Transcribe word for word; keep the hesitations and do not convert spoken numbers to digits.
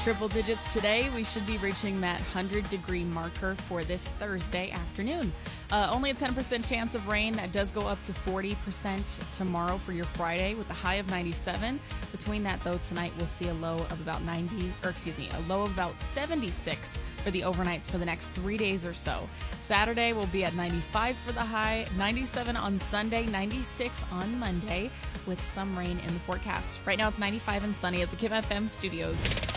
Triple digits today. We should be reaching that one hundred degree marker for this Thursday afternoon. Uh, only a ten percent chance of rain. That does go up to forty percent tomorrow for your Friday with a high of ninety-seven. Between that, though, tonight we'll see a low of about ninety, or excuse me, a low of about seventy-six for the overnights for the next three days or so. Saturday will be at ninety-five for the high, ninety-seven on Sunday, ninety-six on Monday with some rain in the forecast. Right now it's ninety-five and sunny at the Kim F M studios.